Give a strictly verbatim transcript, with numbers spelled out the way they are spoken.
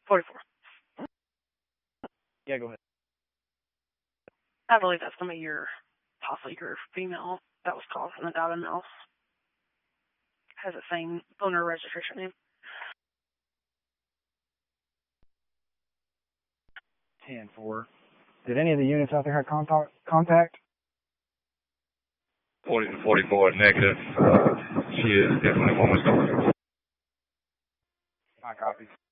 forty-four. Yeah, go ahead. I believe that's going to be your, possibly your female that was called from the Dotted Mouse. Has the same owner registration name. ten four. Did any of the units out there have contact? contact? forty to forty-four, negative. Uh, she is definitely a woman. My copies.